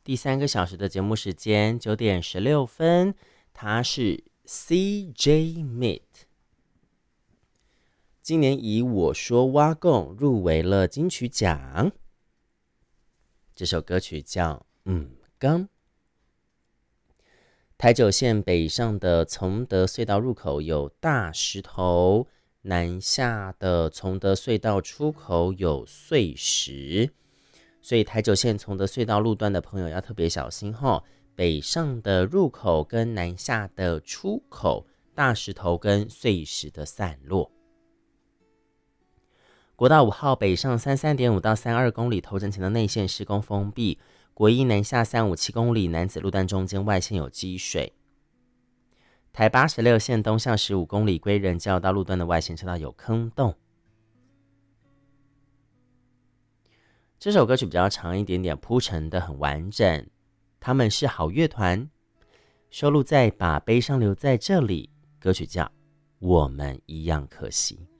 第3个小时的节目时间9点16分，他是 CJ Meet， 今年以我说挖贡入围了金曲奖。这首歌曲叫刚。台九线北上的崇德隧道入口有大石头，南下的崇德隧道出口有碎石，所以台九线崇德隧道路段的朋友要特别小心吼。北上的入口跟南下的出口，大石头跟碎石的散落。国道5号北上33.5到32公里头城前的内线施工封闭，国一南下357公里南子路段中间外线有积水。台86线东向15公里归仁交道路段的外线车道有坑洞。这首歌曲比较长一点点，铺陈的很完整。他们是好乐团，收录在《把悲伤留在这里》，歌曲叫《我们一样可惜》。